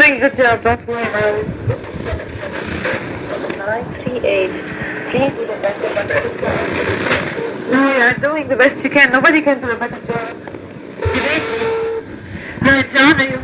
doing a good job, don't worry about it. 938. Please do the best you can. No, you're doing the best you can. Nobody can do a better job. You're John,